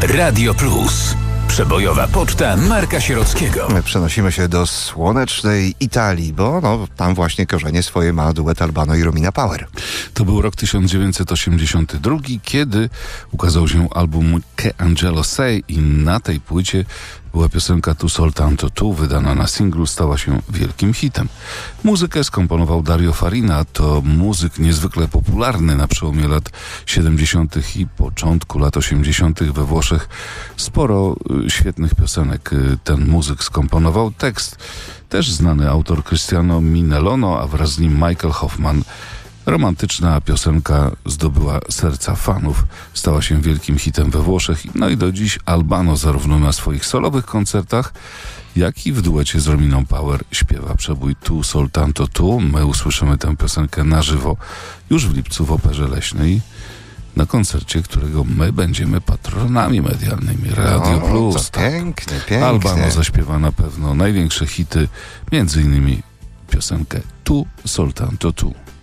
Radio Plus. Przebojowa poczta Marka Sierockiego. My przenosimy się do słonecznej Italii, bo tam właśnie korzenie swoje ma duet Albano i Romina Power. To był rok 1982, kiedy ukazał się album Che Angelo Sei i na tej płycie była piosenka Tu Soltanto Tu, wydana na singlu, stała się wielkim hitem. Muzykę skomponował Dario Farina, to muzyk niezwykle popularny na przełomie lat 70. i początku lat 80. we Włoszech. Sporo świetnych piosenek ten muzyk skomponował. Tekst też znany autor Cristiano Minelono, a wraz z nim Michael Hoffman. Romantyczna piosenka zdobyła serca fanów, stała się wielkim hitem we Włoszech, no i do dziś Albano zarówno na swoich solowych koncertach, jak i w duecie z Rominą Power śpiewa przebój Tu Soltanto Tu. My usłyszymy tę piosenkę na żywo już w lipcu w Operze Leśnej, na koncercie, którego my będziemy patronami medialnymi. Radio Plus. Pięknie, pięknie. Albano zaśpiewa na pewno największe hity, między innymi piosenkę Tu Soltanto Tu.